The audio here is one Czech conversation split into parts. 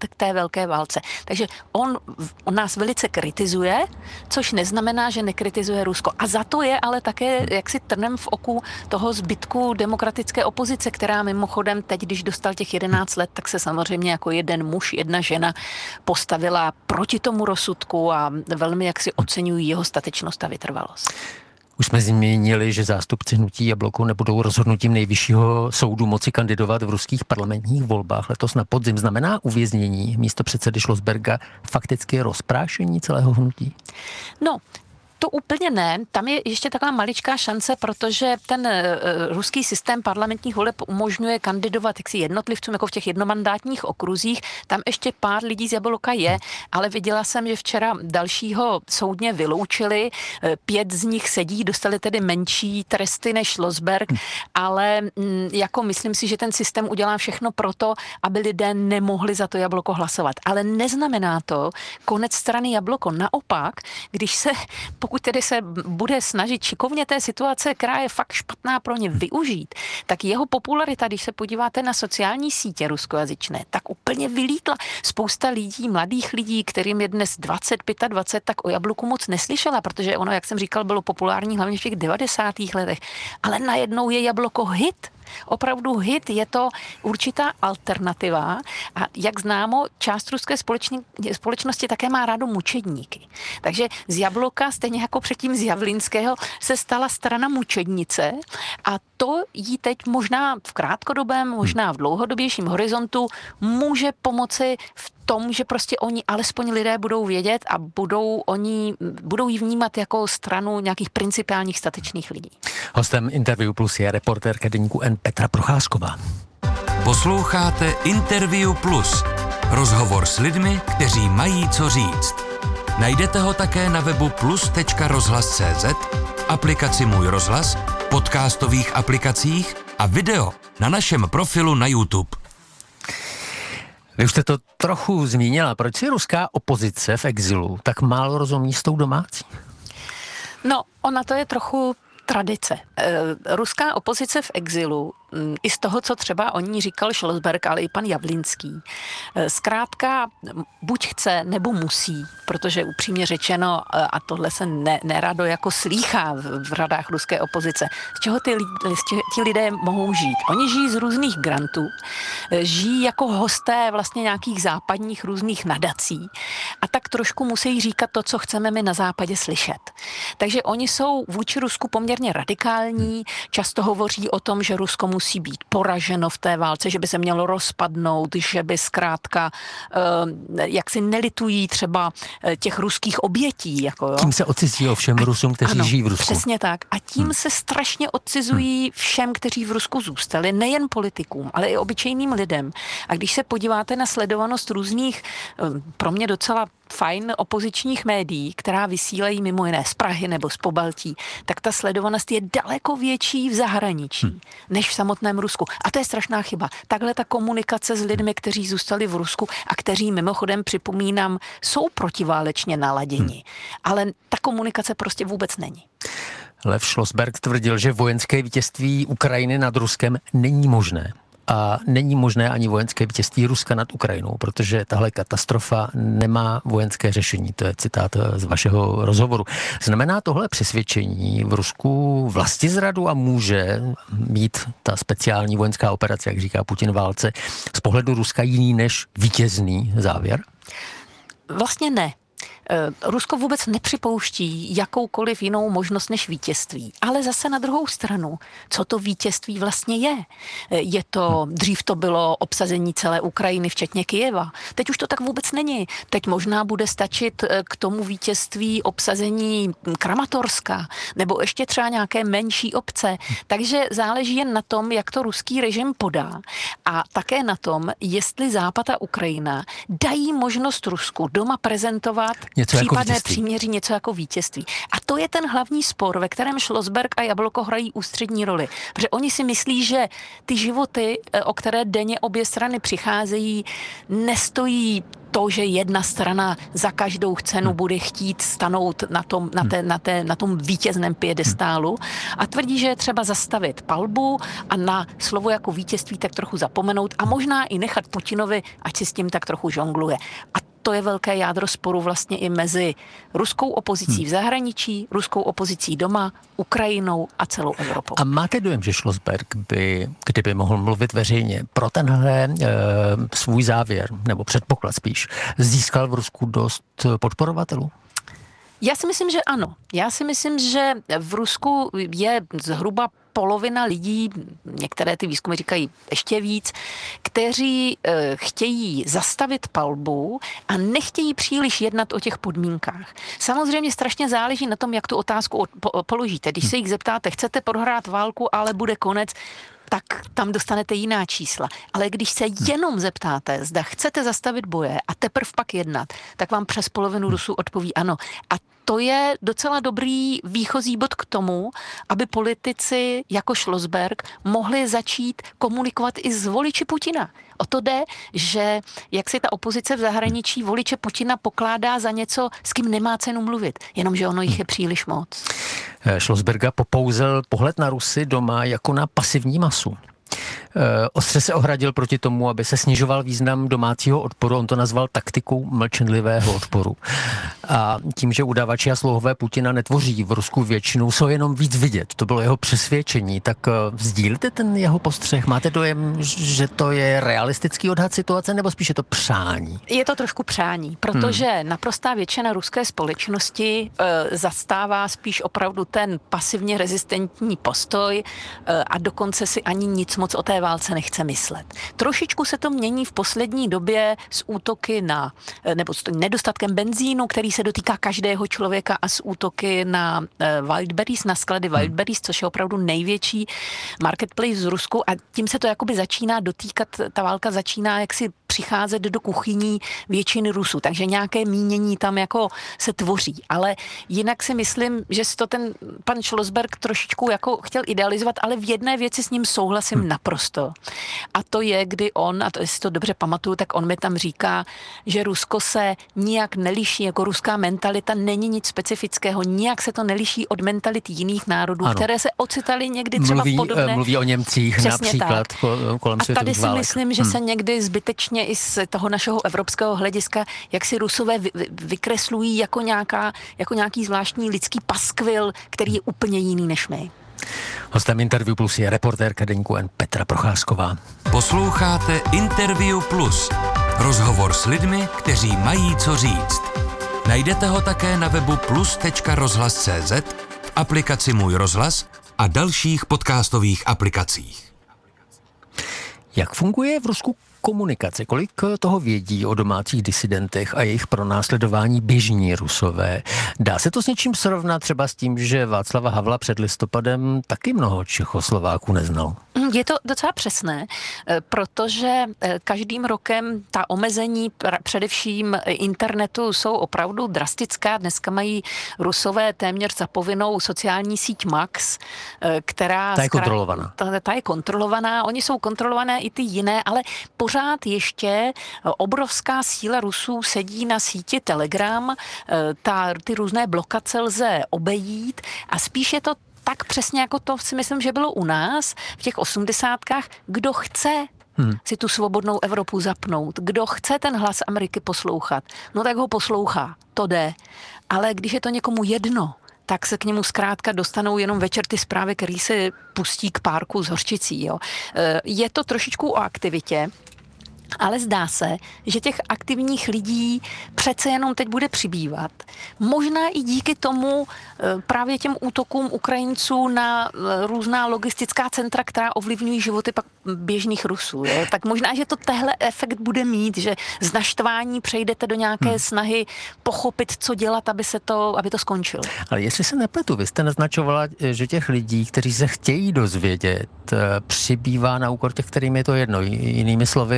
k té velké válce. Takže on nás velice kritizuje, což neznamená, že nekritizuje Rusko. A za to je ale také jaksi trnem v oku toho zbytku demokratické opozice, která mimochodem teď, když dostal těch 11 let, tak se samozřejmě jako jeden muž, jedna žena postavila proti tomu rozsudku a velmi jaksi oceňují jeho statečnost a vytrvalost. Už jsme zmínili, že zástupci hnutí Jabloko nebudou rozhodnutím nejvyššího soudu moci kandidovat v ruských parlamentních volbách letos na podzim. Znamená uvěznění místopředsedy Schlossberga fakticky rozprášení celého hnutí? No, to úplně ne. Tam je ještě taková maličká šance, protože ten ruský systém parlamentních voleb umožňuje kandidovat jaksi jednotlivcům, jako v těch jednomandátních okruzích. Tam ještě pár lidí z Jabloka je, ale viděla jsem, že včera dalšího soudně vyloučili. 5 z nich sedí, dostali tedy menší tresty než Schlossberg, ale jako myslím si, že ten systém udělá všechno proto, aby lidé nemohli za to Jabloko hlasovat. Ale neznamená to konec strany Jabloko. Naopak, když se pokud tedy se bude snažit šikovně té situace, která je fakt špatná pro ně využít, tak jeho popularita, když se podíváte na sociální sítě ruskojazyčné, tak úplně vylítla. Spousta lidí, mladých lidí, kterým je dnes 20, 25, tak o Jabloku moc neslyšela, protože ono, jak jsem říkal, bylo populární hlavně v těch 90. letech. Ale najednou je Jabloko hit. Opravdu hit, je to určitá alternativa a jak známo, část ruské společnosti také má rádu mučedníky. Takže z Jabloka, stejně jako předtím z Javlinského, se stala strana mučednice a to jí teď možná v krátkodobém, možná v dlouhodobějším horizontu může pomoci v tom, že prostě oni, alespoň lidé budou vědět a budou ji vnímat jako stranu nějakých principiálních statečných lidí. Hostem Interview Plus je reportérka deníku N Petra Procházková. Posloucháte Interview Plus. Rozhovor s lidmi, kteří mají co říct. Najdete ho také na webu plus.rozhlas.cz, aplikaci Můj rozhlas, podcastových aplikacích a video na našem profilu na YouTube. Vy už jste to trochu zmínila. Proč si ruská opozice v exilu tak málo rozumí s tou domácí? No, ona to je trochu tradice. Ruská opozice v exilu, i z toho, co třeba o ní říkal Schlossberg, ale i pan Javlinský, zkrátka buď chce, nebo musí, protože upřímně řečeno, a tohle se nerado jako slýchá v radách ruské opozice, z čeho ti lidé mohou žít. Oni žijí z různých grantů, žijí jako hosté vlastně nějakých západních různých nadací a tak trošku musí říkat to, co chceme my na západě slyšet. Takže oni jsou vůči Rusku poměrně radikální, často hovoří o tom, že Rusko musí být poraženo v té válce, že by se mělo rozpadnout, že by zkrátka jak si nelitují třeba těch ruských obětí. Jako, jo. Tím se odcizí ovšem Rusům, kteří žijí v Rusku. Přesně tak. A tím se strašně odcizují všem, kteří v Rusku zůstali, nejen politikům, ale i obyčejným lidem. A když se podíváte na sledovanost různých, pro mě docela fajn opozičních médií, která vysílají mimo jiné z Prahy nebo z Pobaltí, tak ta sledovanost je daleko větší v zahraničí, než v samotném Rusku. A to je strašná chyba. Takhle ta komunikace s lidmi, kteří zůstali v Rusku a kteří mimochodem, připomínám, jsou protiválečně naladěni. Ale ta komunikace prostě vůbec není. Lev Schlossberg tvrdil, že vojenské vítězství Ukrajiny nad Ruskem není možné. A není možné ani vojenské vítězství Ruska nad Ukrajinou, protože tahle katastrofa nemá vojenské řešení. To je citát z vašeho rozhovoru. Znamená tohle přesvědčení v Rusku vlastizradu a může mít ta speciální vojenská operace, jak říká Putin, válce, z pohledu Ruska jiný než vítězný závěr? Vlastně ne. Rusko vůbec nepřipouští jakoukoliv jinou možnost než vítězství. Ale zase na druhou stranu, co to vítězství vlastně je? Dřív to bylo obsazení celé Ukrajiny, včetně Kyjeva. Teď už to tak vůbec není. Teď možná bude stačit k tomu vítězství obsazení Kramatorska, nebo ještě třeba nějaké menší obce. Takže záleží jen na tom, jak to ruský režim podá. A také na tom, jestli Západ a Ukrajina dají možnost Rusku doma prezentovat něco jako případné vítězství. příměří, něco jako vítězství. A to je ten hlavní spor, ve kterém Schlossberg a Jablko hrají ústřední roli. Protože oni si myslí, že ty životy, o které denně obě strany přicházejí, nestojí to, že jedna strana za každou cenu bude chtít stanout na tom vítězném piedestálu a tvrdí, že je třeba zastavit palbu a na slovo jako vítězství tak trochu zapomenout a možná i nechat Putinovi, ať si s tím tak trochu žongluje. A to je velké jádro sporu vlastně i mezi ruskou opozicí v zahraničí, ruskou opozicí doma, Ukrajinou a celou Evropou. A máte dojem, že Schlossberg by, kdyby mohl mluvit veřejně, pro tenhle svůj závěr, nebo předpoklad spíš, získal v Rusku dost podporovatelů? Já si myslím, že ano. Já si myslím, že v Rusku je zhruba polovina lidí, některé ty výzkumy říkají ještě víc, kteří chtějí zastavit palbu a nechtějí příliš jednat o těch podmínkách. Samozřejmě strašně záleží na tom, jak tu otázku položíte. Když se jich zeptáte, chcete prohrát válku, ale bude konec, tak tam dostanete jiná čísla. Ale když se jenom zeptáte, zda chcete zastavit boje a teprve pak jednat, tak vám přes polovinu Rusů odpoví ano. A to je docela dobrý výchozí bod k tomu, aby politici jako Schlossberg mohli začít komunikovat i s voliči Putina. O to jde, že jak si ta opozice v zahraničí voliče Putina pokládá za něco, s kým nemá cenu mluvit, jenomže ono jich je příliš moc. Schlossberga popouzel pohled na Rusy doma jako na pasivní masu. Ostře se ohradil proti tomu, aby se snižoval význam domácího odporu. On to nazval taktikou mlčenlivého odporu. A tím, že udavači a slouhové Putina netvoří v Rusku většinu, jsou jenom víc vidět. To bylo jeho přesvědčení. Tak sdílíte ten jeho postřeh? Máte dojem, že to je realistický odhad situace, nebo spíše to přání? Je to trošku přání, protože naprostá většina ruské společnosti zastává spíš opravdu ten pasivně rezistentní postoj a dokonce si ani nic moc o té válce nechce myslet. Trošičku se to mění v poslední době s útoky nebo s nedostatkem benzínu, který se dotýká každého člověka, a s útoky na Wildberries, na sklady Wildberries, což je opravdu největší marketplace z Rusku, a tím se to jakoby začíná dotýkat, ta válka začíná jaksi přicházet do kuchyní většiny Rusů, takže nějaké mínění tam jako se tvoří, ale jinak si myslím, že si to ten pan Schlossberg trošičku jako chtěl idealizovat, ale v jedné věci s ním souhlasím naprosto. A to je, kdy on, a to jestli to dobře pamatuju, tak on mi tam říká, že Rusko se nijak neliší, jako ruská mentalita není nic specifického, nijak se to neliší od mentality jiných národů, ano, které se ocitaly někdy třeba v podobné. Mluví o Němcích například kolem světových válek. A tady si myslím, že se někdy zbytečně i z toho našeho evropského hlediska, jak si Rusové vykreslují jako nějaký zvláštní lidský paskvil, který je úplně jiný než my. Hostem Interview Plus je reportérka deníku N Petra Procházková. Posloucháte Interview Plus. Rozhovor s lidmi, kteří mají co říct. Najdete ho také na webu plus.rozhlas.cz, v aplikaci Můj rozhlas a dalších podcastových aplikacích. Jak funguje v Rusku komunikace? Kolik toho vědí o domácích disidentech a jejich pronásledování běžní Rusové? Dá se to s něčím srovnat třeba s tím, že Václava Havla před listopadem taky mnoho Čechoslováků neznal? Je to docela přesné, protože každým rokem ta omezení především internetu jsou opravdu drastická. Dneska mají Rusové téměř za povinnou sociální síť Max, která... Ta je kontrolovaná. Ta je kontrolovaná, oni jsou kontrolované i ty jiné, ale pořád ještě obrovská síla Rusů sedí na síti Telegram, ty různé blokace lze obejít a spíš je to tak přesně jako to si myslím, že bylo u nás v těch 80kách, kdo chce si tu svobodnou Evropu zapnout, kdo chce ten hlas Ameriky poslouchat, no tak ho poslouchá, to jde. Ale když je to někomu jedno, tak se k němu zkrátka dostanou jenom večer ty zprávy, který se pustí k párku s hořčicí. Jo. Je to trošičku o aktivitě, ale zdá se, že těch aktivních lidí přece jenom teď bude přibývat. Možná i díky tomu právě těm útokům Ukrajinců na různá logistická centra, která ovlivňují životy pak běžných Rusů. Je? Tak možná, že to tehle efekt bude mít, že z naštvání přejdete do nějaké snahy pochopit, co dělat, aby to skončilo. Ale jestli se nepletu, vy jste naznačovala, že těch lidí, kteří se chtějí dozvědět, přibývá na úkor těch, kterým je to jedno. Jinými slovy,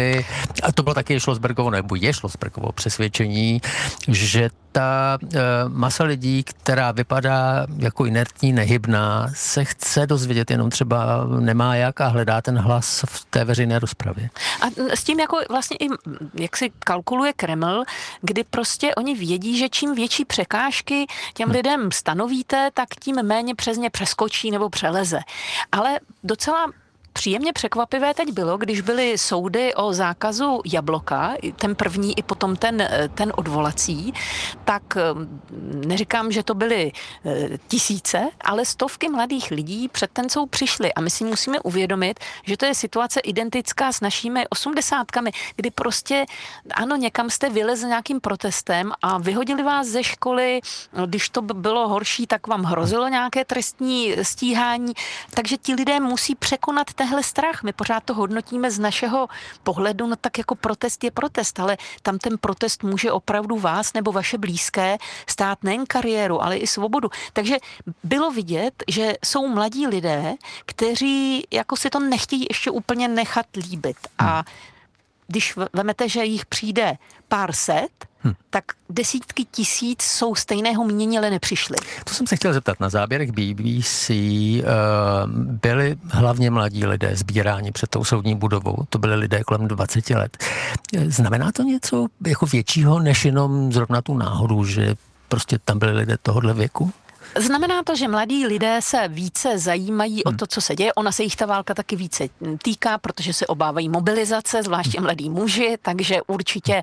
A to bylo taky Schlossbergovo, nebo je Schlossbergovo přesvědčení, že ta masa lidí, která vypadá jako inertní, nehybná, se chce dozvědět, jenom třeba nemá jak a hledá ten hlas v té veřejné rozpravě. A s tím jako vlastně i, jak si kalkuluje Kreml, kdy prostě oni vědí, že čím větší překážky těm lidem stanovíte, tak tím méně přes ně přeskočí nebo přeleze. Ale docela příjemně překvapivé teď bylo, když byly soudy o zákazu jablka, ten první i potom ten odvolací, tak neříkám, že to byly tisíce, ale stovky mladých lidí před ten soud přišli a my si musíme uvědomit, že to je situace identická s našimi 80kami, kdy prostě ano, někam jste vylezli nějakým protestem a vyhodili vás ze školy, když to bylo horší, tak vám hrozilo nějaké trestní stíhání, takže ti lidé musí překonat tenhle strach. My pořád to hodnotíme z našeho pohledu, no tak jako protest je protest, ale tam ten protest může opravdu vás nebo vaše blízké stát nejen kariéru, ale i svobodu. Takže bylo vidět, že jsou mladí lidé, kteří jako si to nechtějí ještě úplně nechat líbit. A když vemete, že jich přijde pár set, tak desítky tisíc jsou stejného mínění, ale nepřišli. To jsem se chtěl zeptat. Na záběrech BBC byli hlavně mladí lidé sbíráni před tou soudní budovou. To byli lidé kolem 20 let. Znamená to něco jako většího, než jenom zrovna tu náhodu, že prostě tam byli lidé tohohle věku? Znamená to, že mladí lidé se více zajímají o to, co se děje. Ona se jich ta válka taky více týká, protože se obávají mobilizace, zvláště mladí muži, takže určitě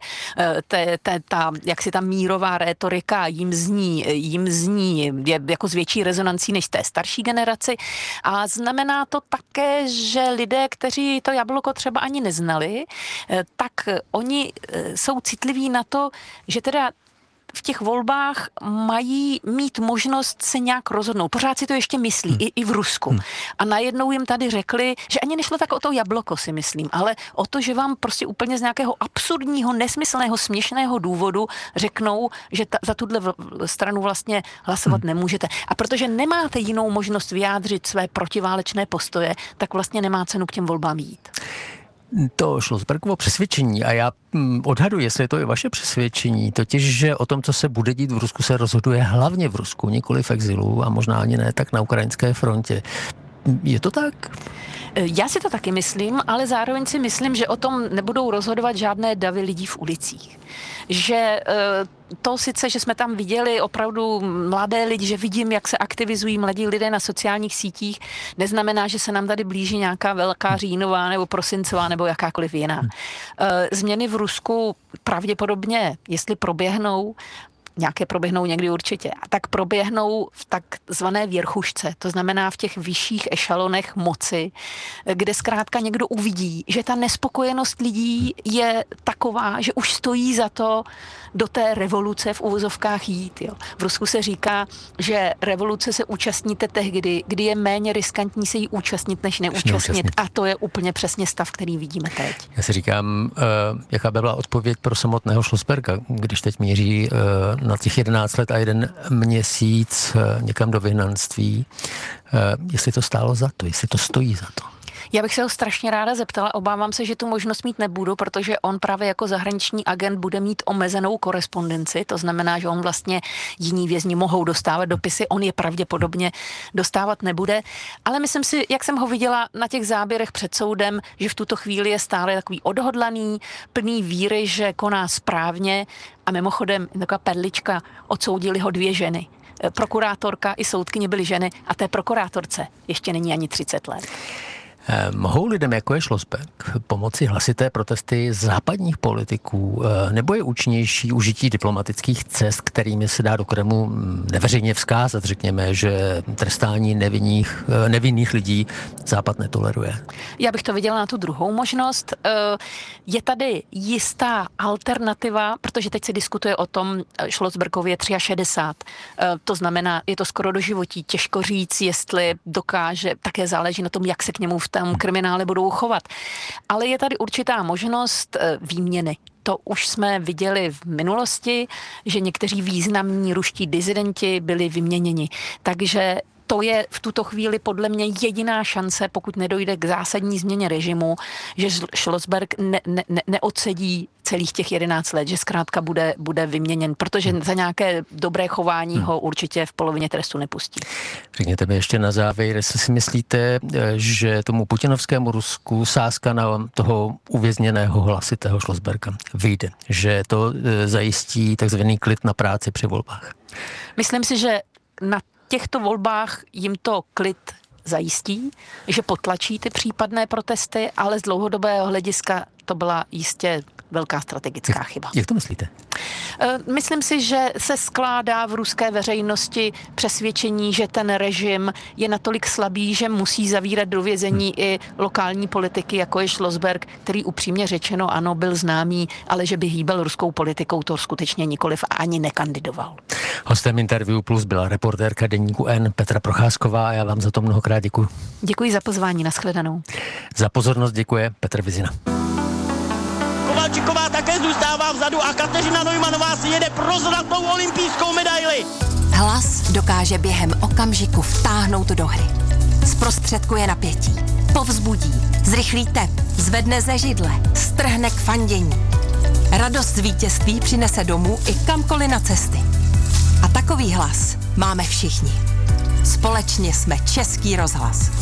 ta mírová rétorika jim zní je jako s větší rezonancí než té starší generaci. A znamená to také, že lidé, kteří to jablko třeba ani neznali, tak oni jsou citliví na to, že teda v těch volbách mají mít možnost se nějak rozhodnout. Pořád si to ještě myslí, i v Rusku. A najednou jim tady řekli, že ani nešlo tak o to jablko, si myslím, ale o to, že vám prostě úplně z nějakého absurdního, nesmyslného, směšného důvodu řeknou, že za tuhle stranu vlastně hlasovat nemůžete. A protože nemáte jinou možnost vyjádřit své protiválečné postoje, tak vlastně nemá cenu k těm volbám jít. To Schlossbergovo přesvědčení, a já odhaduji, jestli je to i vaše přesvědčení, totiž, že o tom, co se bude dít v Rusku, se rozhoduje hlavně v Rusku, nikoli v exilu a možná ani ne tak na ukrajinské frontě. Je to tak? Já si to taky myslím, ale zároveň si myslím, že o tom nebudou rozhodovat žádné davy lidí v ulicích. Že to sice, že jsme tam viděli opravdu mladé lidi, že vidím, jak se aktivizují mladí lidé na sociálních sítích, neznamená, že se nám tady blíží nějaká velká říjnová nebo prosincová nebo jakákoliv jiná. Změny v Rusku pravděpodobně, jestli proběhnou, nějaké proběhnou někdy určitě, a tak proběhnou v takzvané věrchušce, to znamená v těch vyšších ešalonech moci, kde zkrátka někdo uvidí, že ta nespokojenost lidí je taková, že už stojí za to do té revoluce v uvozovkách jít. Jo. V Rusku se říká, že revoluce se účastníte tehdy, kdy je méně riskantní se jí účastnit, než neúčastnit. A to je úplně přesně stav, který vidíme teď. Já si říkám, jaká by byla odpověď pro samotného Schlossberga, když teď míří na těch 11 let a 1 měsíc někam do vyhnanství. Jestli to stálo za to, jestli to stojí za to. Já bych se ho strašně ráda zeptala, obávám se, že tu možnost mít nebudu, protože on právě jako zahraniční agent bude mít omezenou korespondenci, to znamená, že on vlastně jiní vězni mohou dostávat dopisy, on je pravděpodobně dostávat nebude, ale myslím si, jak jsem ho viděla na těch záběrech před soudem, že v tuto chvíli je stále takový odhodlaný, plný víry, že koná správně a mimochodem taková perlička, odsoudili ho 2 ženy. Prokurátorka i soudkyně byly ženy a té prokurátorce ještě není ani 30 let. Mohou lidem, jako je Schlossberg, pomoci hlasité protesty západních politiků, nebo je účinnější užití diplomatických cest, kterými se dá do Kremlu neveřejně vzkázat, řekněme, že trestání nevinných lidí Západ netoleruje? Já bych to viděla na tu druhou možnost. Je tady jistá alternativa, protože teď se diskutuje o tom, Schlossbergovi je 63. To znamená, je to skoro do životí. Těžko říct, jestli dokáže, také záleží na tom, jak se k němu v tom kriminále budou chovat. Ale je tady určitá možnost výměny. To už jsme viděli v minulosti, že někteří významní ruští disidenti byli vyměněni. Takže to je v tuto chvíli podle mě jediná šance, pokud nedojde k zásadní změně režimu, že Schlossberg neodsedí celých těch 11 let, že zkrátka bude vyměněn, protože za nějaké dobré chování ho určitě v polovině trestu nepustí. Řekněte mi ještě na závěr, jestli si myslíte, že tomu putinovskému Rusku sázka na toho uvězněného hlasitého Schlossberga vyjde, že to zajistí takzvaný klid na práci při volbách? Myslím si, že na těchto volbách jim to klid zajistí, že potlačí ty případné protesty, ale z dlouhodobého hlediska to byla jistě velká strategická chyba. Jak to myslíte? Myslím si, že se skládá v ruské veřejnosti přesvědčení, že ten režim je natolik slabý, že musí zavírat do vězení i lokální politiky, jako je Schlossberg, který upřímně řečeno ano, byl známý, ale že by hýbal ruskou politikou, to skutečně nikoliv a ani nekandidoval. Hostem Interview Plus byla reportérka deníku N Petra Procházková a já vám za to mnohokrát děkuji. Děkuji za pozvání, nashledanou. Za pozornost děkuje Petr Vizina. Kovalčiková také zůstává vzadu a Kateřina Neumannová si jede pro zlatou olympijskou medaili. Hlas dokáže během okamžiku vtáhnout do hry. Zprostředkuje napětí, povzbudí, zrychlí tep, zvedne ze židle, strhne k fandění. Radost z vítězství přinese domů i kamkoliv na cesty. A takový hlas máme všichni. Společně jsme Český rozhlas.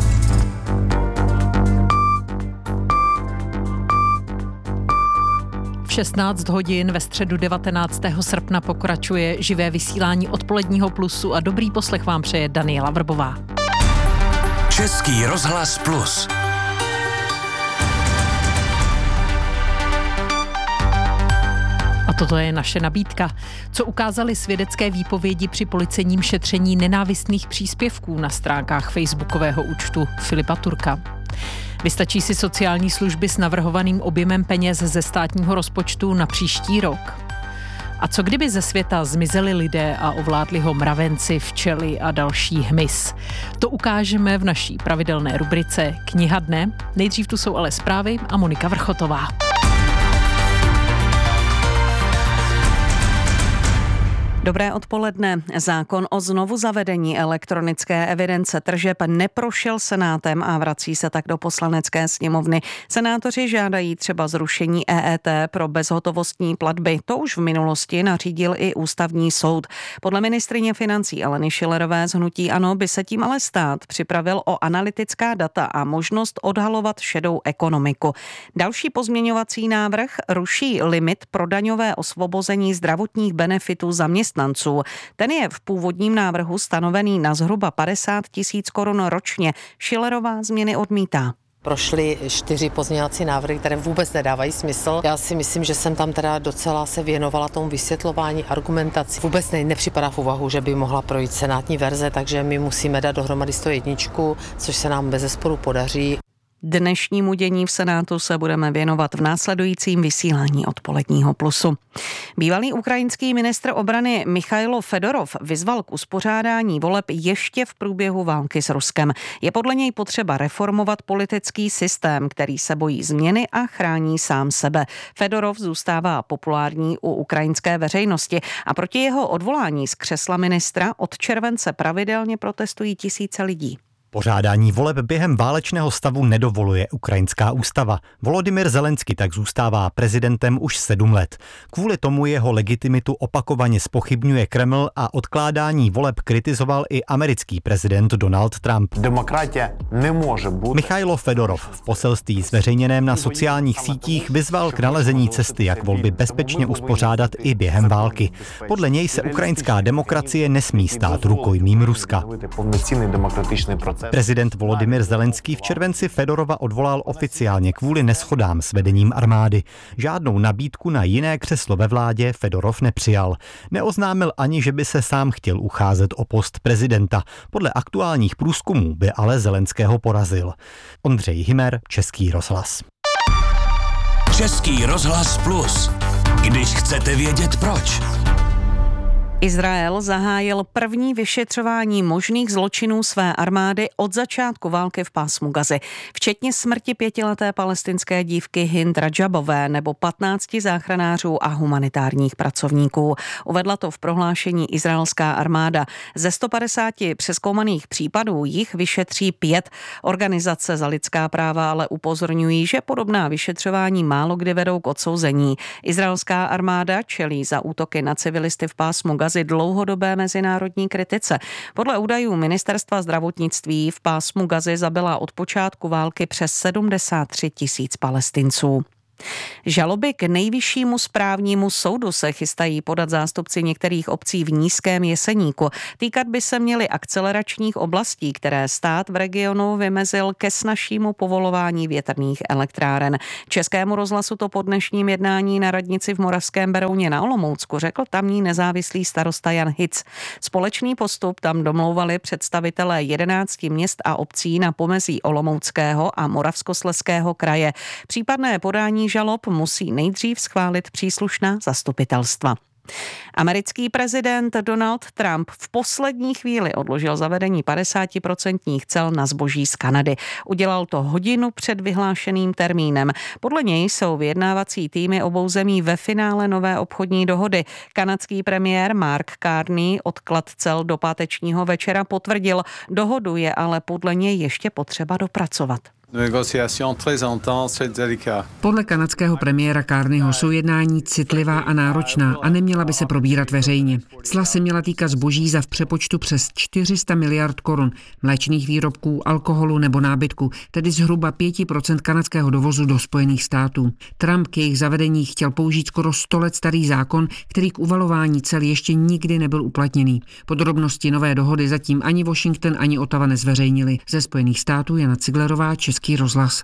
V 16 hodin ve středu 19. srpna pokračuje živé vysílání Odpoledního Plusu a dobrý poslech vám přeje Daniela Vrbová. Český rozhlas Plus. A toto je naše nabídka. Co ukázaly svědecké výpovědi při policejním šetření nenávistných příspěvků na stránkách facebookového účtu Filipa Turka? Vystačí si sociální služby s navrhovaným objemem peněz ze státního rozpočtu na příští rok? A co kdyby ze světa zmizeli lidé a ovládli ho mravenci, včely a další hmyz? To ukážeme v naší pravidelné rubrice Kniha dne. Nejdřív tu jsou ale zprávy a Monika Vrchotová. Dobré odpoledne. Zákon o znovuzavedení elektronické evidence tržeb neprošel Senátem a vrací se tak do Poslanecké sněmovny. Senátoři žádají třeba zrušení EET pro bezhotovostní platby. To už v minulosti nařídil i Ústavní soud. Podle ministryně financí Aleny Schillerové z hnutí ANO by se tím ale stát připravil o analytická data a možnost odhalovat šedou ekonomiku. Další pozměňovací návrh ruší limit pro daňové osvobození zdravotních benefitů zaměstnanců. Ten je v původním návrhu stanovený na zhruba 50 000 korun ročně. Schillerová změny odmítá. Prošly 4 pozměňovací návrhy, které vůbec nedávají smysl. Já si myslím, že jsem tam teda docela se věnovala tomu vysvětlování, argumentaci. Vůbec nepřipadá v úvahu, že by mohla projít senátní verze, takže my musíme dát dohromady 101, což se nám bezesporu podaří. Dnešnímu dění v Senátu se budeme věnovat v následujícím vysílání Odpoledního Plusu. Bývalý ukrajinský ministr obrany Michailo Fedorov vyzval k uspořádání voleb ještě v průběhu války s Ruskem. Je podle něj potřeba reformovat politický systém, který se bojí změny a chrání sám sebe. Fedorov zůstává populární u ukrajinské veřejnosti a proti jeho odvolání z křesla ministra od července pravidelně protestují tisíce lidí. Pořádání voleb během válečného stavu nedovoluje ukrajinská ústava. Volodymyr Zelenský tak zůstává prezidentem už 7 let. Kvůli tomu jeho legitimitu opakovaně zpochybňuje Kreml a odkládání voleb kritizoval i americký prezident Donald Trump. Demokracie nemůže být. Michailo Fedorov v poselství zveřejněném na sociálních sítích vyzval k nalezení cesty, jak volby bezpečně uspořádat i během války. Podle něj se ukrajinská demokracie nesmí stát rukojmím Ruska. Prezident Volodymyr Zelenský v červenci Fedorova odvolal oficiálně kvůli neshodám s vedením armády. Žádnou nabídku na jiné křeslo ve vládě Fedorov nepřijal. Neoznámil ani, že by se sám chtěl ucházet o post prezidenta. Podle aktuálních průzkumů by ale Zelenského porazil. Ondřej Hymer, Český rozhlas. Český rozhlas Plus. Když chcete vědět proč. Izrael zahájil první vyšetřování možných zločinů své armády od začátku války v pásmu Gazy, včetně smrti 5leté palestinské dívky Hind Rajabové nebo 15 záchranářů a humanitárních pracovníků. Uvedla to v prohlášení izraelská armáda. Ze 150 přezkoumaných případů jich vyšetří 5. Organizace za lidská práva ale upozorňují, že podobná vyšetřování málo kdy vedou k odsouzení. Izraelská armáda čelí za útoky na civilisty v pásmu Gazy dlouhodobé mezinárodní kritice. Podle údajů ministerstva zdravotnictví v pásmu Gazy zabila od počátku války přes 73 000 Palestinců. Žaloby k nejvyššímu správnímu soudu se chystají podat zástupci některých obcí v Nízkém Jeseníku. Týkat by se měly akceleračních oblastí, které stát v regionu vymezil ke snazšímu povolování větrných elektráren. Českému rozhlasu to po dnešním jednání na radnici v Moravském Berouně na Olomoucku řekl tamní nezávislý starosta Jan Hic. Společný postup tam domlouvali představitelé 11 měst a obcí na pomezí Olomouckého a Moravskoslezského kraje. Případné podání žalob musí nejdřív schválit příslušná zastupitelstva. Americký prezident Donald Trump v poslední chvíli odložil zavedení 50% cel na zboží z Kanady. Udělal to hodinu před vyhlášeným termínem. Podle něj jsou vyjednávací týmy obou zemí ve finále nové obchodní dohody. Kanadský premiér Mark Carney odklad cel do pátečního večera potvrdil. Dohodu je ale podle něj ještě potřeba dopracovat. Podle kanadského premiéra Carneyho jsou jednání citlivá a náročná a neměla by se probírat veřejně. Cla se měla týkat zboží za v přepočtu přes 400 miliard korun, mléčných výrobků, alkoholu nebo nábytku, tedy zhruba 5% kanadského dovozu do Spojených států. Trump k jejich zavedení chtěl použít skoro 100 let starý zákon, který k uvalování cel ještě nikdy nebyl uplatněný. Podrobnosti nové dohody zatím ani Washington, ani Ottawa nezveřejnili. Ze Spojených států Jana Ciglerová, Český rozhlas.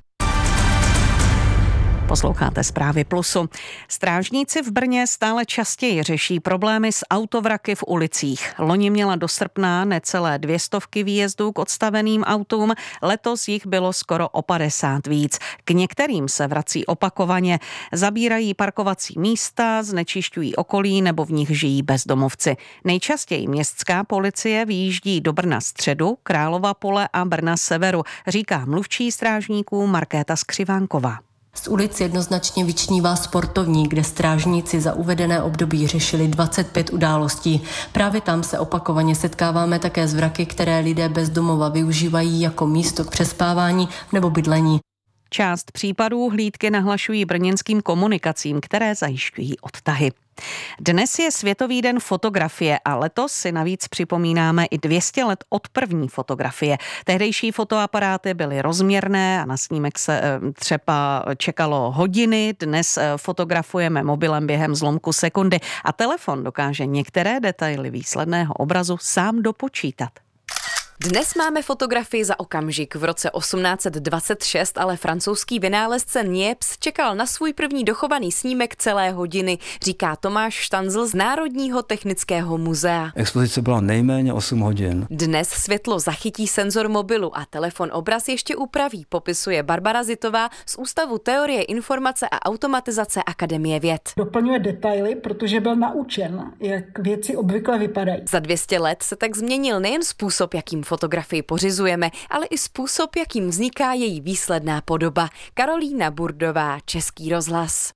Posloucháte Zprávy Plusu. Strážníci v Brně stále častěji řeší problémy s autovraky v ulicích. Loni měla do srpna necelé 200 výjezdů k odstaveným autům, letos jich bylo skoro o 50 víc. K některým se vrací opakovaně, zabírají parkovací místa, znečišťují okolí nebo v nich žijí bezdomovci. Nejčastěji městská policie vyjíždí do Brna středu, Králova Pole a Brna severu, říká mluvčí strážníků Markéta Skřivánková. Z ulic jednoznačně vyčnívá sportovní, kde strážníci za uvedené období řešili 25 událostí. Právě tam se opakovaně setkáváme také s vraky, které lidé bez domova využívají jako místo k přespávání nebo bydlení. Část případů hlídky nahlašují brněnským komunikacím, které zajišťují odtahy. Dnes je Světový den fotografie a letos si navíc připomínáme i 200 let od první fotografie. Tehdejší fotoaparáty byly rozměrné a na snímek se třeba čekalo hodiny. Dnes fotografujeme mobilem během zlomku sekundy a telefon dokáže některé detaily výsledného obrazu sám dopočítat. Dnes máme fotografii za okamžik. V roce 1826 ale francouzský vynálezce Niepce čekal na svůj první dochovaný snímek celé hodiny, říká Tomáš Štanzl z Národního technického muzea. Expozice byla nejméně 8 hodin. Dnes světlo zachytí senzor mobilu a telefon obraz ještě upraví, popisuje Barbara Zitová z Ústavu teorie informace a automatizace Akademie věd. Doplňuje detaily, protože byl naučen, jak věci obvykle vypadají. Za 200 let se tak změnil nejen způsob, jakým fotografii pořizujeme, ale i způsob, jakým vzniká její výsledná podoba. Karolína Burdová, Český rozhlas.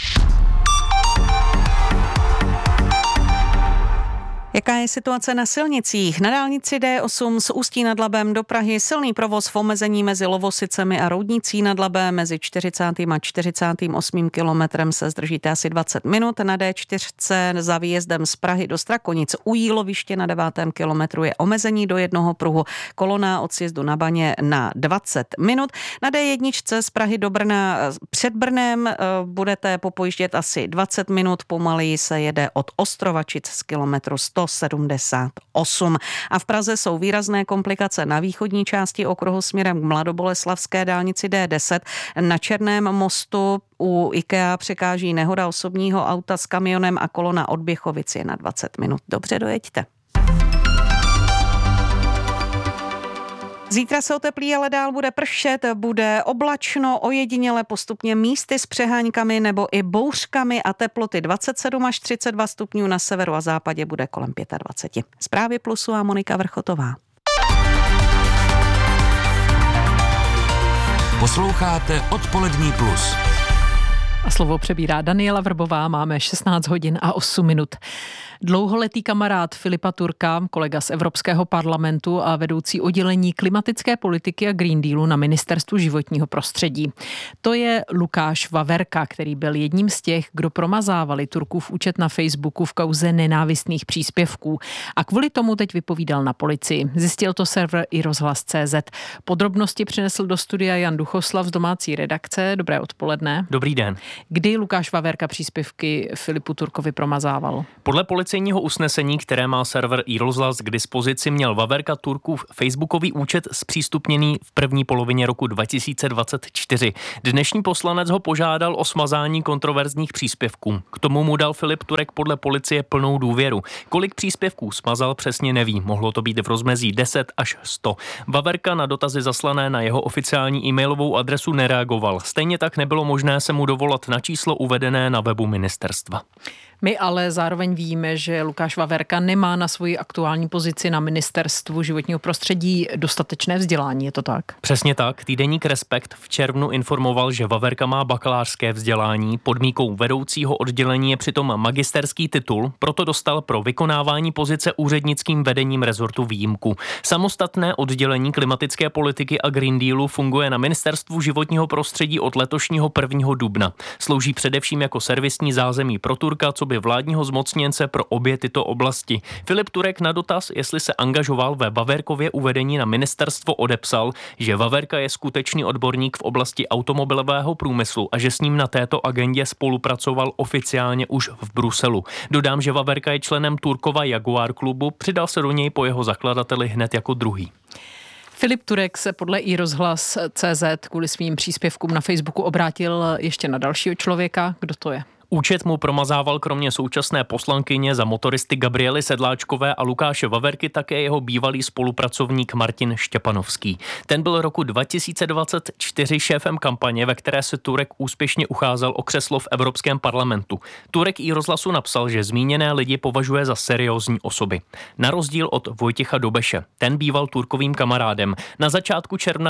Jaká je situace na silnicích? Na dálnici D8 z Ústí nad Labem do Prahy silný provoz v omezení mezi Lovosicemi a Roudnicí nad Labem. Mezi 40. a 48. kilometrem se zdržíte asi 20 minut. Na D4 za výjezdem z Prahy do Strakonic u Jíloviště na 9. kilometru je omezení do jednoho pruhu. Kolona od sjezdu na Baně na 20 minut. Na D1 z Prahy do Brna před Brnem budete popojíždět asi 20 minut. Pomaleji se jede od Ostrovačic z kilometru 178. A v Praze jsou výrazné komplikace na východní části okruhu směrem k Mladoboleslavské dálnici D10. Na Černém mostu u IKEA překáží nehoda osobního auta s kamionem a kolona od Běchovic je na 20 minut. Dobře, dojeďte. Zítra se oteplí, ale dál bude pršet, bude oblačno, ojediněle postupně místy s přeháňkami nebo i bouřkami a teploty 27 až 32 stupňů, na severu a západě bude kolem 25. Zprávy Plusu a Monika Vrchotová. Posloucháte Odpolední plus. A slovo přebírá Daniela Vrbová, máme 16 hodin a 8 minut. Dlouholetý kamarád Filipa Turka, kolega z Evropského parlamentu a vedoucí oddělení klimatické politiky a Green Dealu na Ministerstvu životního prostředí. To je Lukáš Vaverka, který byl jedním z těch, kdo promazávali Turkův účet na Facebooku v kauze nenávistných příspěvků. A kvůli tomu teď vypovídal na policii. Zjistil to server iRozhlas.cz. Podrobnosti přinesl do studia Jan Duchoslav z domácí redakce. Dobré odpoledne. Dobrý den. Kdy Lukáš Vaverka příspěvky Filipu Turkovi promazával? Podle policejního usnesení, které má server iRozhlas k dispozici, měl Vaverka Turkův facebookový účet zpřístupněný v první polovině roku 2024. Dnešní poslanec ho požádal o smazání kontroverzních příspěvků. K tomu mu dal Filip Turek podle policie plnou důvěru. Kolik příspěvků smazal, přesně neví. Mohlo to být v rozmezí 10 až 100. Vaverka na dotazy zaslané na jeho oficiální e-mailovou adresu nereagoval. Stejně tak nebylo možné se mu dovolat na číslo uvedené na webu ministerstva. My ale zároveň víme, že Lukáš Vaverka nemá na svoji aktuální pozici na Ministerstvu životního prostředí dostatečné vzdělání, je to tak? Přesně tak. Týdeník Respekt v červnu informoval, že Vaverka má bakalářské vzdělání. Podmínkou vedoucího oddělení je přitom magisterský titul, proto dostal pro vykonávání pozice úřednickým vedením rezortu výjimku. Samostatné oddělení klimatické politiky a Green Dealu funguje na Ministerstvu životního prostředí od letošního 1. dubna. Slouží především jako servisní zázemí pro Turka, co by vládního zmocněnce pro obě tyto oblasti. Filip Turek na dotaz, jestli se angažoval ve Vaverkově uvedení na ministerstvo, odepsal, že Vaverka je skutečný odborník v oblasti automobilového průmyslu a že s ním na této agendě spolupracoval oficiálně už v Bruselu. Dodám, že Vaverka je členem Turkova Jaguar klubu, přidal se do něj po jeho zakladateli hned jako druhý. Filip Turek se podle iRozhlas.cz kvůli svým příspěvkům na Facebooku obrátil ještě na dalšího člověka. Kdo to je? Účet mu promazával kromě současné poslankyně za motoristy Gabriely Sedláčkové a Lukáše Vaverky také jeho bývalý spolupracovník Martin Štěpanovský. Ten byl roku 2024 šéfem kampaně, ve které se Turek úspěšně ucházel o křeslo v Evropském parlamentu. Turek iRozhlasu napsal, že zmíněné lidi považuje za seriózní osoby. Na rozdíl od Vojtěcha Dobeše. Ten býval Turkovým kamarádem. Na začátku června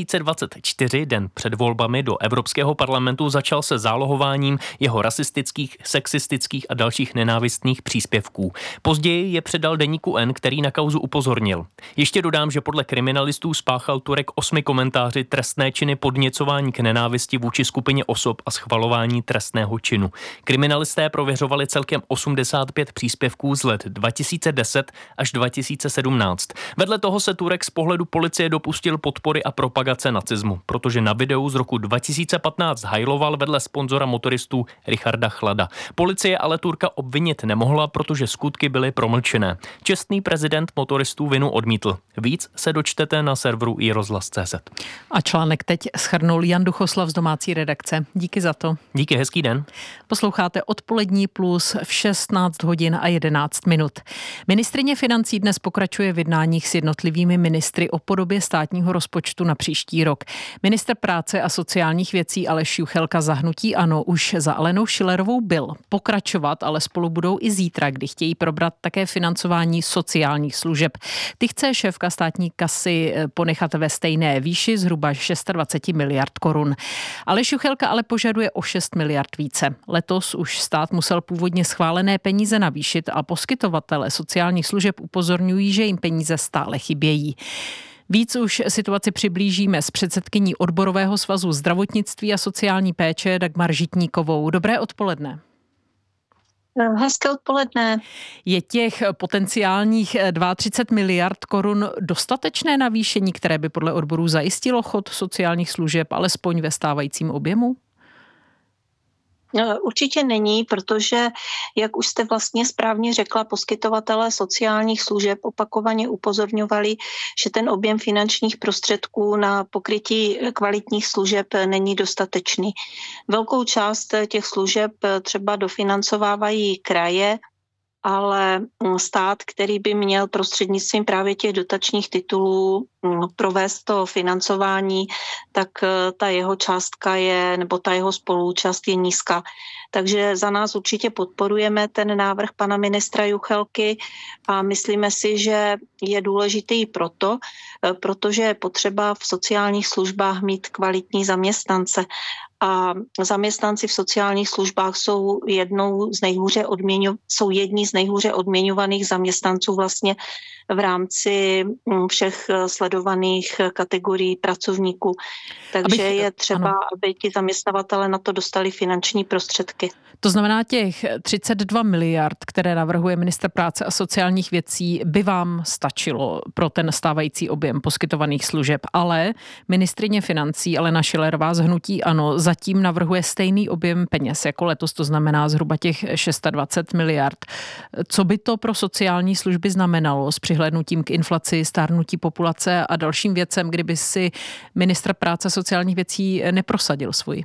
2024, den před volbami do Evropského parlamentu, začal se zálohováním jeho rasistických, sexistických a dalších nenávistných příspěvků. Později je předal deníku N, který na kauzu upozornil. Ještě dodám, že podle kriminalistů spáchal Turek 8 komentáři trestné činy podněcování k nenávisti vůči skupině osob a schvalování trestného činu. Kriminalisté prověřovali celkem 85 příspěvků z let 2010 až 2017. Vedle toho se Turek z pohledu policie dopustil podpory a propagace nacismu, protože na videu z roku 2015 hajloval vedle sponzora motoristů Richarda Chlada. Policie ale Turka obvinit nemohla, protože skutky byly promlčené. Čestný prezident motoristů vinu odmítl. Víc se dočtete na serveru iRozhlas.cz. A článek teď shrnul Jan Duchoslav z domácí redakce. Díky za to. Díky, hezký den. Posloucháte Odpolední plus v 16 hodin a 11 minut. Ministryně financí dnes pokračuje v jednáních s jednotlivými ministry o podobě státního rozpočtu na příští rok. Ministr práce a sociálních věcí Aleš Juchelka za hnutí ANO už za Alenou Schillerovou byl pokračovat, ale spolu budou i zítra, kdy chtějí probrat také financování sociálních služeb. Ty chce šéfka státní kasy ponechat ve stejné výši, zhruba 26 miliard korun. Aleš Juchelka ale požaduje o 6 miliard více. Letos už stát musel původně schválené peníze navýšit a poskytovatele sociálních služeb upozorňují, že jim peníze stále chybějí. Víc už situaci přiblížíme s předsedkyní Odborového svazu zdravotnictví a sociální péče Dagmar Žitníkovou. Dobré odpoledne. Hezké odpoledne. Je těch potenciálních 32 miliard korun dostatečné navýšení, které by podle odborů zajistilo chod sociálních služeb alespoň ve stávajícím objemu? Určitě není, protože, jak už jste vlastně správně řekla, poskytovatelé sociálních služeb opakovaně upozorňovali, že ten objem finančních prostředků na pokrytí kvalitních služeb není dostatečný. Velkou část těch služeb třeba dofinancovávají kraje, ale stát, který by měl prostřednictvím právě těch dotačních titulů provést to financování, tak ta jeho částka je, nebo ta jeho spoluúčast je nízká. Takže za nás určitě podporujeme ten návrh pana ministra Juchelky a myslíme si, že je důležitý protože je potřeba v sociálních službách mít kvalitní zaměstnance. A zaměstnanci v sociálních službách jsou jedni z nejhůře odměňovaných zaměstnanců vlastně v rámci všech sledovaných kategorií pracovníků. Takže je třeba, aby ti zaměstnavatele na to dostali finanční prostředky. To znamená, těch 32 miliard, které navrhuje ministr práce a sociálních věcí, by vám stačilo pro ten stávající objem poskytovaných služeb, ale ministryně financí Alena Schillerová z hnutí ANO zatím navrhuje stejný objem peněz jako letos, to znamená zhruba těch 26 miliard. Co by to pro sociální služby znamenalo s přihlédnutím k inflaci, stárnutí populace a dalším věcem, kdyby si ministr práce a sociálních věcí neprosadil svůj?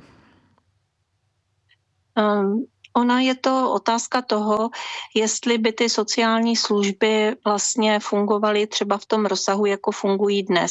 Ona je to otázka toho, jestli by ty sociální služby vlastně fungovaly třeba v tom rozsahu, jako fungují dnes.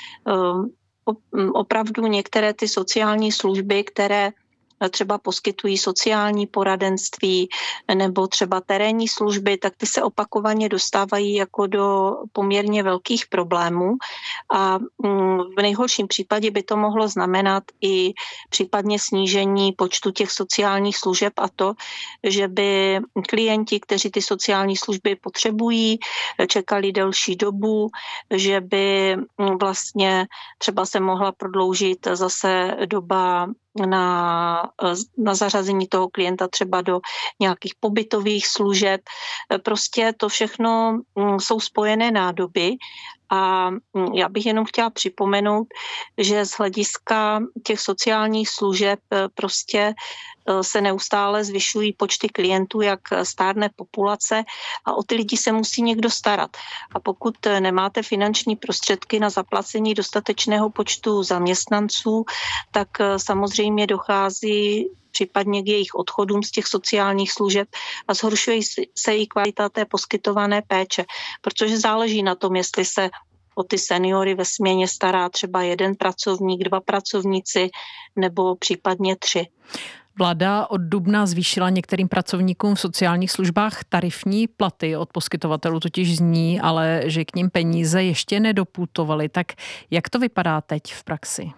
Opravdu některé ty sociální služby, které třeba poskytují sociální poradenství nebo třeba terénní služby, tak ty se opakovaně dostávají jako do poměrně velkých problémů a v nejhorším případě by to mohlo znamenat i případně snížení počtu těch sociálních služeb a to, že by klienti, kteří ty sociální služby potřebují, čekali delší dobu, že by vlastně třeba se mohla prodloužit zase doba na zařazení toho klienta třeba do nějakých pobytových služeb. Prostě to všechno jsou spojené nádoby a já bych jenom chtěla připomenout, že z hlediska těch sociálních služeb prostě se neustále zvyšují počty klientů, jak stárne populace a o ty lidi se musí někdo starat. A pokud nemáte finanční prostředky na zaplacení dostatečného počtu zaměstnanců, tak samozřejmě dochází případně k jejich odchodům z těch sociálních služeb a zhoršuje se i kvalita té poskytované péče, protože záleží na tom, jestli se o ty seniory ve směně stará třeba jeden pracovník, dva pracovníci nebo případně 3. Vláda od dubna zvýšila některým pracovníkům v sociálních službách tarifní platy, od poskytovatelů totiž zní, ale že k nim peníze ještě nedoputovaly. Tak jak to vypadá teď v praxi?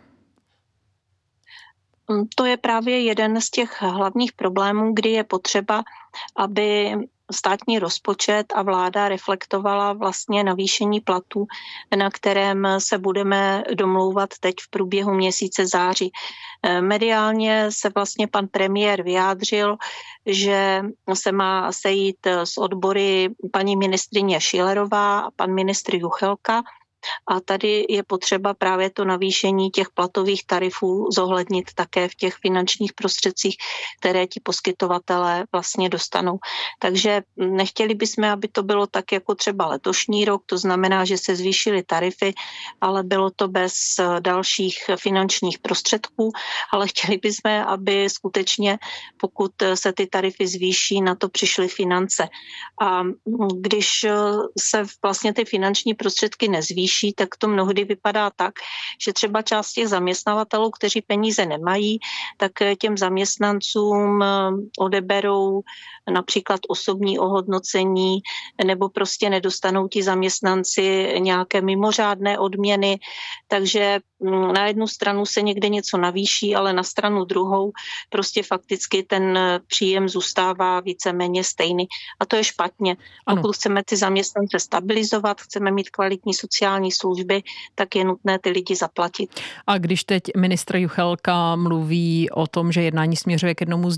To je právě jeden z těch hlavních problémů, kdy je potřeba, aby státní rozpočet a vláda reflektovala vlastně navýšení platů, na kterém se budeme domlouvat teď v průběhu měsíce září. Mediálně se vlastně pan premiér vyjádřil, že se má sejít s odbory paní ministryně Schillerová a pan ministr Juchelka. A tady je potřeba právě to navýšení těch platových tarifů zohlednit také v těch finančních prostředcích, které ti poskytovatelé vlastně dostanou. Takže nechtěli bychom, aby to bylo tak jako třeba letošní rok, to znamená, že se zvýšily tarify, ale bylo to bez dalších finančních prostředků, ale chtěli bychom, aby skutečně, pokud se ty tarify zvýší, na to přišly finance. A když se vlastně ty finanční prostředky nezvýší, tak to mnohdy vypadá tak, že třeba část těch zaměstnavatelů, kteří peníze nemají, tak těm zaměstnancům odeberou například osobní ohodnocení nebo prostě nedostanou ti zaměstnanci nějaké mimořádné odměny. Takže na jednu stranu se někde něco navýší, ale na stranu druhou prostě fakticky ten příjem zůstává víceméně stejný. A to je špatně. Pokud chceme ty zaměstnance stabilizovat, chceme mít kvalitní sociální služby, tak je nutné ty lidi zaplatit. A když teď ministr Juchelka mluví o tom, že jednání směřuje k jednomu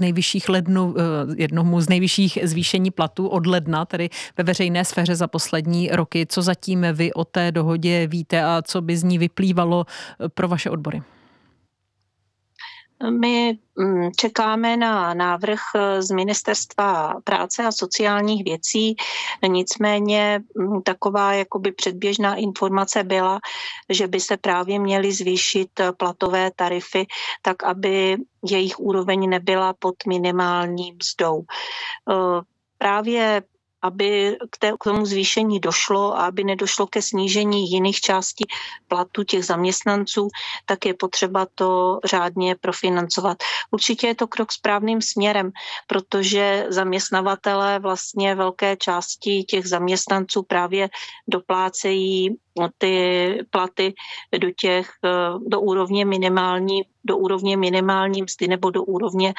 z nejvyšších zvýšení platů od ledna, tedy ve veřejné sféře za poslední roky, co zatím vy o té dohodě víte a co by z ní vyplývalo pro vaše odbory? My čekáme na návrh z Ministerstva práce a sociálních věcí, nicméně taková jakoby předběžná informace byla, že by se právě měly zvýšit platové tarify, tak aby jejich úroveň nebyla pod minimální mzdou. Právě aby k tomu zvýšení došlo a aby nedošlo ke snížení jiných částí platu těch zaměstnanců, tak je potřeba to řádně profinancovat. Určitě je to krok správným směrem, protože zaměstnavatelé vlastně velké části těch zaměstnanců právě doplácejí ty platy do úrovně minimální mzdy nebo do úrovně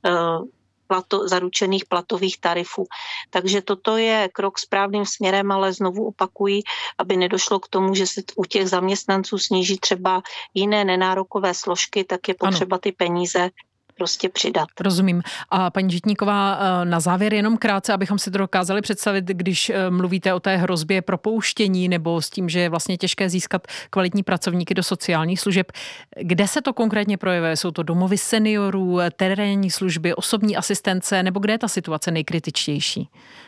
zaručených platových tarifů. Takže toto je krok správným směrem, ale znovu opakuji, aby nedošlo k tomu, že se u těch zaměstnanců sníží třeba jiné nenárokové složky, tak je potřeba ty peníze prostě přidat. Rozumím. A paní Žitníková, na závěr jenom krátce, abychom si to dokázali představit, když mluvíte o té hrozbě propouštění nebo s tím, že je vlastně těžké získat kvalitní pracovníky do sociálních služeb. Kde se to konkrétně projevuje? Jsou to domovy seniorů, terénní služby, osobní asistence, nebo kde je ta situace nejkritičtější?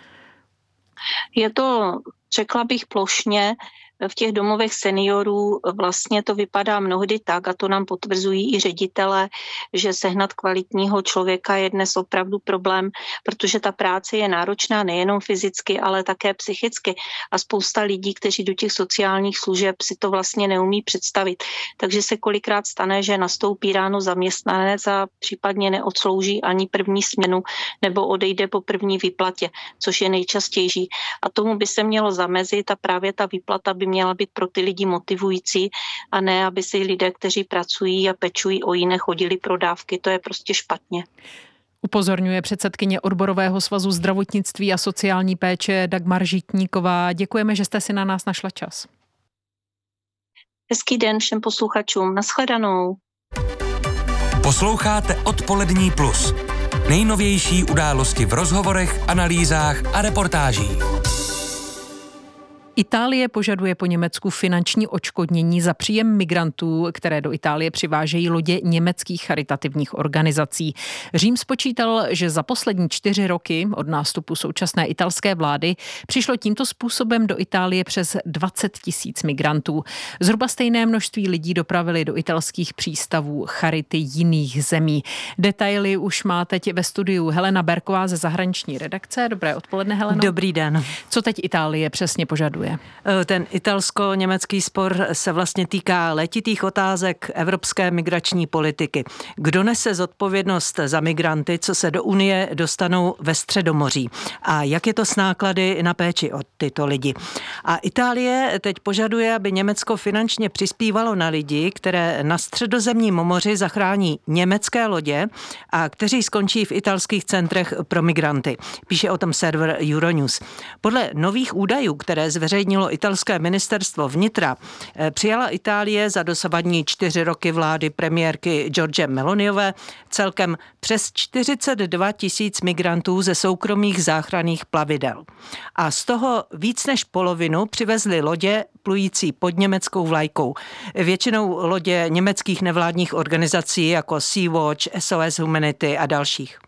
Je to, řekla bych plošně, v těch domovech seniorů vlastně to vypadá mnohdy tak, a to nám potvrzují i ředitelé, že sehnat kvalitního člověka je dnes opravdu problém, protože ta práce je náročná nejenom fyzicky, ale také psychicky. A spousta lidí, kteří do těch sociálních služeb si to vlastně neumí představit. Takže se kolikrát stane, že nastoupí ráno zaměstnanec a případně neodslouží ani první směnu nebo odejde po první výplatě, což je nejčastější. A tomu by se mělo zamezit a právě ta výplata by měla být pro ty lidi motivující a ne, aby si lidé, kteří pracují a pečují o jiné, chodili pro dávky. To je prostě špatně. Upozorňuje předsedkyně Odborového svazu zdravotnictví a sociální péče Dagmar Žitníková. Děkujeme, že jste si na nás našla čas. Hezký den všem posluchačům. Nashledanou. Posloucháte Odpolední plus. Nejnovější události v rozhovorech, analýzách a reportážích. Itálie požaduje po Německu finanční odškodnění za příjem migrantů, které do Itálie přivážejí lodě německých charitativních organizací. Řím spočítal, že za poslední 4 roky od nástupu současné italské vlády přišlo tímto způsobem do Itálie přes 20 000 migrantů. Zhruba stejné množství lidí dopravili do italských přístavů charity jiných zemí. Detaily už má teď ve studiu Helena Berková ze zahraniční redakce. Dobré odpoledne, Heleno. Dobrý den. Co teď Itálie přesně požaduje? Ten italsko-německý spor se vlastně týká letitých otázek evropské migrační politiky. Kdo nese zodpovědnost za migranty, co se do Unie dostanou ve Středomoří? A jak je to s náklady na péči o tyto lidi? A Itálie teď požaduje, aby Německo finančně přispívalo na lidi, které na Středozemním moři zachrání německé lodě a kteří skončí v italských centrech pro migranty. Píše o tom server Euronews. Podle nových údajů, které zveřejnilo italské ministerstvo vnitra, přijala Itálie za dosavadní 4 roky vlády premiérky Giorgie Meloniové celkem přes 42 000 migrantů ze soukromých záchranných plavidel. A z toho víc než polovinu přivezly lodě plující pod německou vlajkou. Většinou lodě německých nevládních organizací jako Sea-Watch, SOS Humanity a dalších.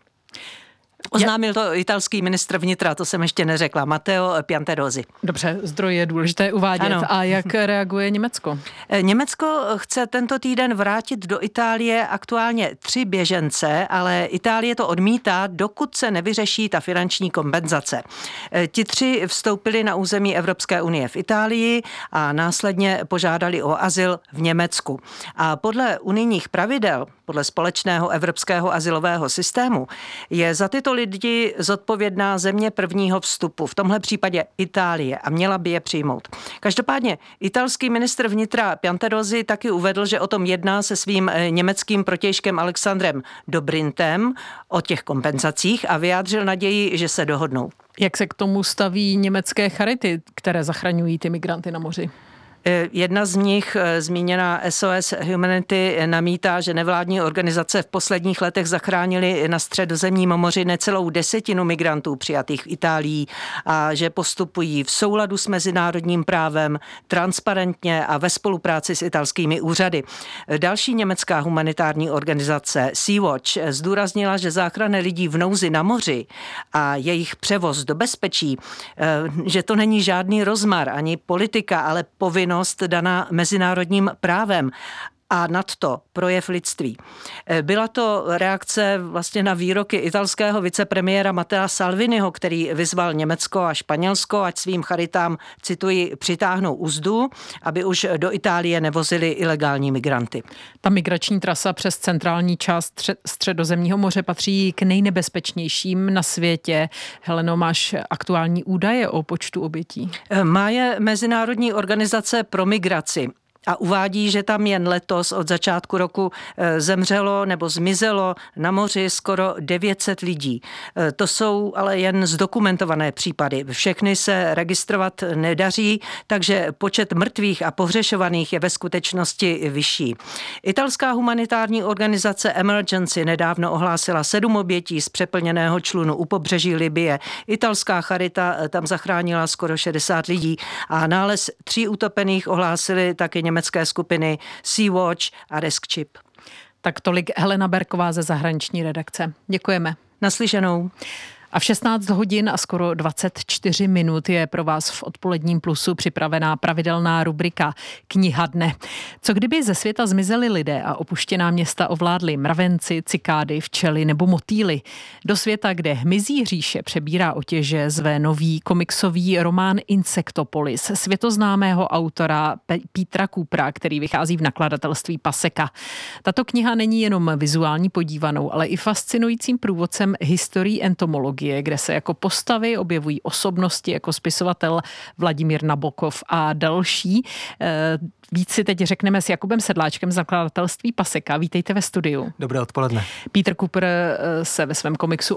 Oznámil to italský ministr vnitra, to jsem ještě neřekla, Matteo Piantedosi. Dobře, zdroj je důležité uvádět. Ano. A jak reaguje Německo? Německo chce tento týden vrátit do Itálie aktuálně 3 běžence, ale Itálie to odmítá, dokud se nevyřeší ta finanční kompenzace. Ti 3 vstoupili na území Evropské unie v Itálii a následně požádali o azyl v Německu. A podle unijních pravidel, podle společného evropského azylového systému, je za tyto lidi zodpovědná země prvního vstupu, v tomhle případě Itálie, a měla by je přijmout. Každopádně italský ministr vnitra Piantedosi taky uvedl, že o tom jedná se svým německým protějškem Alexandrem Dobrintem o těch kompenzacích a vyjádřil naději, že se dohodnou. Jak se k tomu staví německé charity, které zachraňují ty migranty na moři? Jedna z nich, zmíněná SOS Humanity, namítá, že nevládní organizace v posledních letech zachránily na Středozemním moři necelou 10 migrantů přijatých v Itálii a že postupují v souladu s mezinárodním právem, transparentně a ve spolupráci s italskými úřady. Další německá humanitární organizace Sea-Watch zdůraznila, že záchrana lidí v nouzi na moři a jejich převoz do bezpečí, že to není žádný rozmar ani politika, ale povinnost daná mezinárodním právem. a nadto projev lidství. Byla to reakce vlastně na výroky italského vicepremiéra Mattea Salviniho, který vyzval Německo a Španělsko, ať svým charitám, cituji, přitáhnou uzdu, aby už do Itálie nevozili ilegální migranty. Ta migrační trasa přes centrální část Středozemního moře patří k nejnebezpečnějším na světě. Heleno, máš aktuální údaje o počtu obětí? Má je Mezinárodní organizace pro migraci a uvádí, že tam jen letos od začátku roku zemřelo nebo zmizelo na moři skoro 900 lidí. To jsou ale jen zdokumentované případy. Všechny se registrovat nedaří, takže počet mrtvých a pohřešovaných je ve skutečnosti vyšší. Italská humanitární organizace Emergency nedávno ohlásila 7 obětí z přeplněného člunu u pobřeží Libye. Italská charita tam zachránila skoro 60 lidí a nález 3 utopených ohlásili taky německé skupiny Sea-Watch a Rescue. Tak tolik Helena Berková ze zahraniční redakce. Děkujeme. Naslyšenou. A v 16 hodin a skoro 24 minut je pro vás v Odpoledním plusu připravená pravidelná rubrika Kniha dne. Co kdyby ze světa zmizeli lidé a opuštěná města ovládli mravenci, cikády, včely nebo motýly? Do světa, kde hmyzí říše přebírá otěže, zve nový komiksový román Insectopolis světoznámého autora Petera Coopera, který vychází v nakladatelství Paseka. Tato kniha není jenom vizuální podívanou, ale i fascinujícím průvodcem historií entomologie, kde se jako postavy objevují osobnosti jako spisovatel Vladimír Nabokov a další. Víc si teď řekneme s Jakubem Sedláčkem z nakladatelství Paseka. Vítejte ve studiu. Dobré odpoledne. Peter Cooper se ve svém komiksu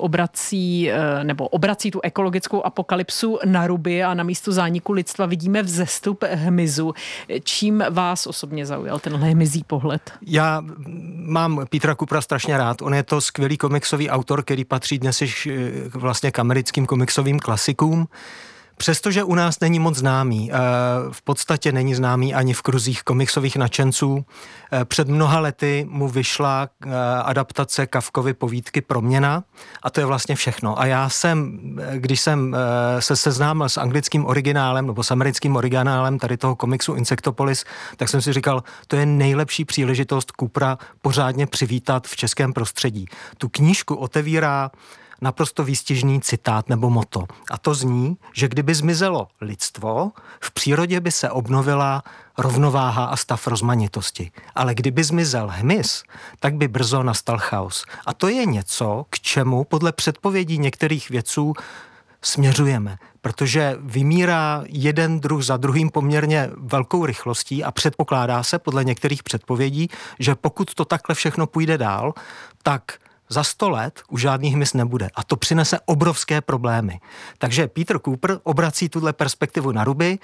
obrací tu ekologickou apokalypsu na ruby a na místo zániku lidstva vidíme vzestup hmyzu. Čím vás osobně zaujal tenhle hmyzí pohled? Já mám Petera Coopera strašně rád. On je to skvělý komiksový autor, který patří dnes již vlastně k americkým komiksovým klasikům. Přestože u nás není moc známý, v podstatě není známý ani v kruzích komiksových nadšenců. Před mnoha lety mu vyšla adaptace Kafkovy povídky Proměna a to je vlastně všechno. A já když jsem se seznámil s anglickým originálem nebo s americkým originálem tady toho komiksu Insectopolis, tak jsem si říkal, to je nejlepší příležitost Coopera pořádně přivítat v českém prostředí. Tu knížku otevírá naprosto výstižný citát nebo motto. A to zní, že kdyby zmizelo lidstvo, v přírodě by se obnovila rovnováha a stav rozmanitosti. Ale kdyby zmizel hmyz, tak by brzo nastal chaos. A to je něco, k čemu podle předpovědí některých vědců směřujeme, protože vymírá jeden druh za druhým poměrně velkou rychlostí a předpokládá se podle některých předpovědí, že pokud to takhle všechno půjde dál, tak za 100 let už žádný hmyz nebude a to přinese obrovské problémy. Takže Peter Cooper obrací tuhle perspektivu na ruby.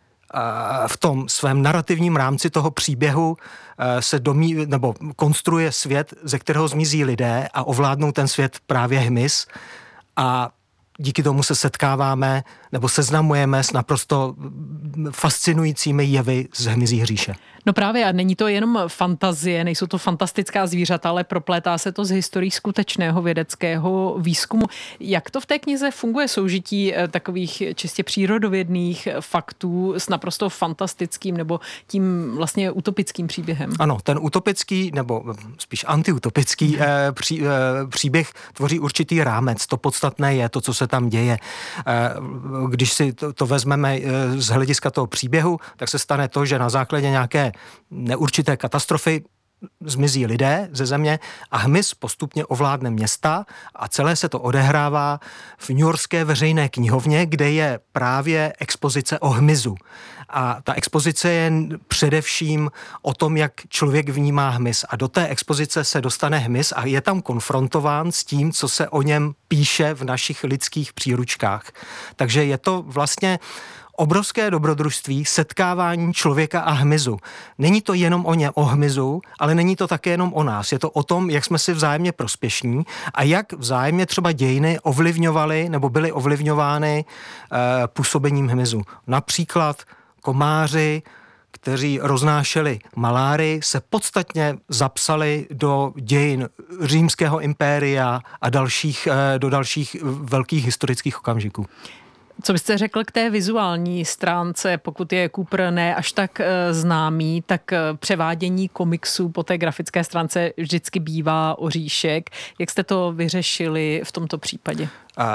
V tom svém narrativním rámci toho příběhu se konstruuje svět, ze kterého zmizí lidé a ovládnou ten svět právě hmyz a díky tomu se setkáváme nebo seznamujeme s naprosto fascinujícími jevy z hmyzí říše. No právě, a není to jenom fantazie, nejsou to fantastická zvířata, ale proplétá se to z historií skutečného vědeckého výzkumu. Jak to v té knize funguje soužití takových čistě přírodovědných faktů s naprosto fantastickým nebo tím vlastně utopickým příběhem? Ano, ten utopický nebo spíš antiutopický příběh tvoří určitý rámec. To podstatné je to, co se tam děje. Když si to vezmeme z hlediska toho příběhu, tak se stane to, že na základě nějaké neurčité katastrofy zmizí lidé ze země a hmyz postupně ovládne města a celé se to odehrává v newyorské veřejné knihovně, kde je právě expozice o hmyzu. A ta expozice je především o tom, jak člověk vnímá hmyz. A do té expozice se dostane hmyz a je tam konfrontován s tím, co se o něm píše v našich lidských příručkách. Takže je to vlastně obrovské dobrodružství setkávání člověka a hmyzu. Není to jenom o hmyzu, ale není to také jenom o nás. Je to o tom, jak jsme si vzájemně prospěšní a jak vzájemně třeba dějiny ovlivňovaly nebo byly ovlivňovány působením hmyzu. Například komáři, kteří roznášeli malárii, se podstatně zapsali do dějin římského impéria a do dalších velkých historických okamžiků. Co byste řekl k té vizuální stránce, pokud je Cooper ne až tak známý, tak převádění komiksů po té grafické stránce vždycky bývá oříšek. Jak jste to vyřešili v tomto případě?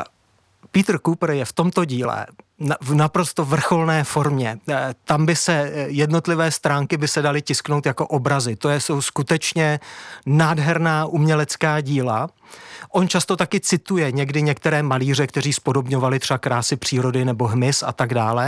Peter Cooper je v tomto díle v naprosto vrcholné formě. Tam by se jednotlivé stránky by se daly tisknout jako obrazy. Jsou skutečně nádherná umělecká díla. On často taky cituje někdy některé malíře, kteří spodobňovali třeba krásy přírody nebo hmyz a tak dále.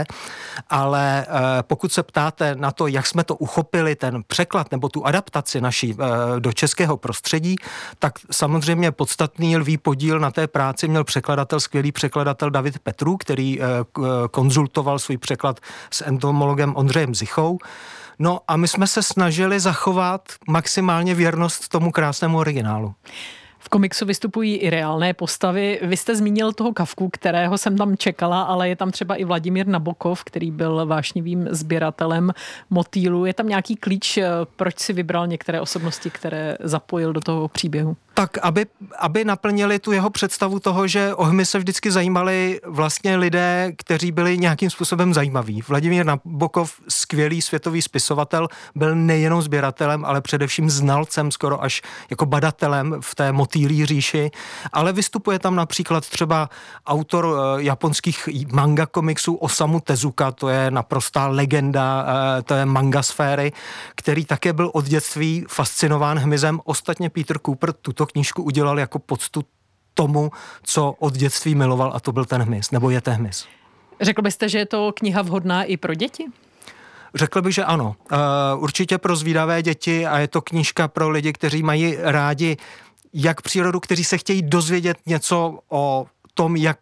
Ale pokud se ptáte na to, jak jsme to uchopili, ten překlad nebo tu adaptaci naší do českého prostředí, tak samozřejmě podstatný lví podíl na té práci měl skvělý překladatel David Petrů, který konzultoval svůj překlad s entomologem Ondřejem Zichou. No a my jsme se snažili zachovat maximálně věrnost tomu krásnému originálu. V komiksu vystupují i reálné postavy. Vy jste zmínil toho Kafku, kterého jsem tam čekala, ale je tam třeba i Vladimír Nabokov, který byl vášnivým sběratelem motýlů. Je tam nějaký klíč, proč si vybral některé osobnosti, které zapojil do toho příběhu? Tak, aby naplnili tu jeho představu toho, že o hmyz se vždycky zajímali vlastně lidé, kteří byli nějakým způsobem zajímaví. Vladimír Nabokov, skvělý světový spisovatel, byl nejenom sběratelem, ale především znalcem, skoro až jako badatelem v té motýlí říši, ale vystupuje tam například třeba autor japonských manga komiksů Osamu Tezuka, to je naprostá legenda, to je manga sféry, který také byl od dětství fascinován hmyzem. Ostatně Peter Cooper tuto knížku udělal jako poctu tomu, co od dětství miloval, a to byl ten hmyz, nebo je ten hmyz. Řekl byste, že je to kniha vhodná i pro děti? Řekl bych, že ano. Určitě pro zvídavé děti a je to knížka pro lidi, kteří mají rádi jak přírodu, kteří se chtějí dozvědět něco o tom, jak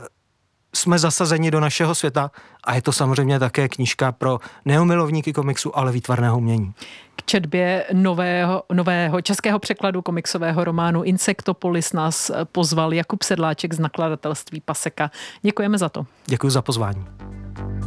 jsme zasazeni do našeho světa, a je to samozřejmě také knížka pro neomilovníky komiksu, ale výtvarného umění. K četbě nového českého překladu komiksového románu Insektopolis nás pozval Jakub Sedláček z nakladatelství Paseka. Děkujeme za to. Děkuji za pozvání.